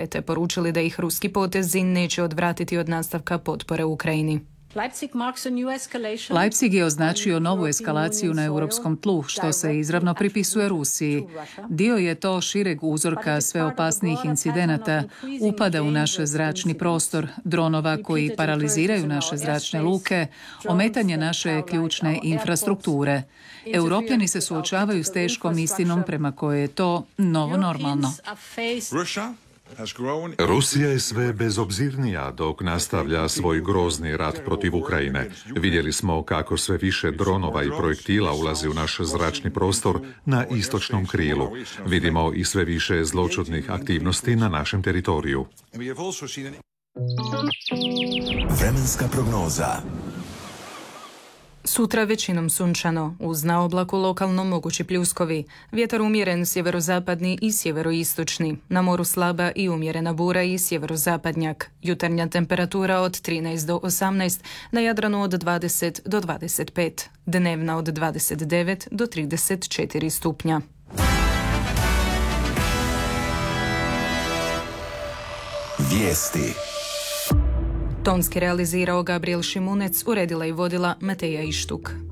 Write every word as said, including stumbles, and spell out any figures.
Rusije te poručili da ih ruski potezi neće odvratiti od nastavka potpore Ukrajini. Leipzig je označio novu eskalaciju na europskom tlu, što se izravno pripisuje Rusiji. Dio je to šireg uzorka sve opasnijih incidenata, upada u naš zračni prostor, dronova koji paraliziraju naše zračne luke, ometanje naše ključne infrastrukture. Europljani se suočavaju s teškom istinom prema kojoj je to novo normalno. Rusija je sve bezobzirnija dok nastavlja svoj grozni rat protiv Ukrajine. Vidjeli smo kako sve više dronova i projektila ulazi u naš zračni prostor na istočnom krilu. Vidimo i sve više zločudnih aktivnosti na našem teritoriju. Vremenska prognoza. Sutra većinom sunčano, uz na oblaku lokalno mogući pljuskovi. Vjetar umjeren sjeverozapadni i sjeveroistočni. Na moru slaba i umjerena bura i sjeverozapadnjak. Jutarnja temperatura od trinaest do osamnaest, na Jadranu od dvadeset do dvadeset pet. Dnevna od dvadeset devet do trideset četiri stupnja. Vijesti. Tonski realizirao Gabriel Šimunec, uredila i vodila Mateja Ištuk.